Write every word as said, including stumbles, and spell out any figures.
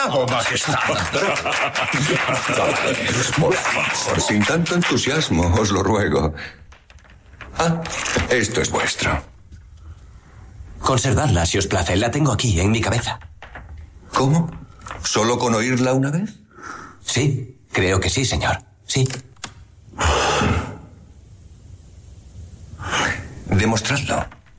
hago, majestad? Por favor, sin tanto entusiasmo, os lo ruego. Ah, esto es vuestro. Conservadla, si os place. La tengo aquí, en mi cabeza. ¿Cómo? ¿Solo con oírla una vez? Sí, creo que sí, señor. Sí. Demostradlo.